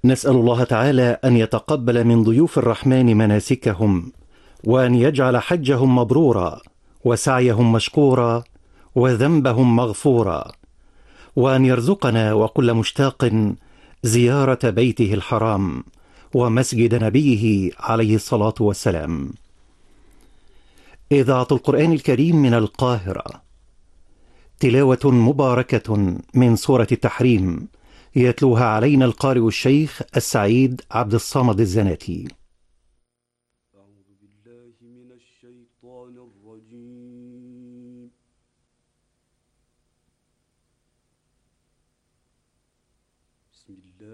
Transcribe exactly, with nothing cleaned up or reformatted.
نسأل الله تعالى أن يتقبل من ضيوف الرحمن مناسكهم، وأن يجعل حجهم مبرورا وسعيهم مشكورا وذنبهم مغفورا، وأن يرزقنا وكل مشتاق زيارة بيته الحرام ومسجد نبيه عليه الصلاة والسلام. إذاعة القرآن الكريم من القاهرة، تلاوة مباركة من سورة التحريم، يتلوها علينا القارئ الشيخ السعيد عبد الصمد الزناتي.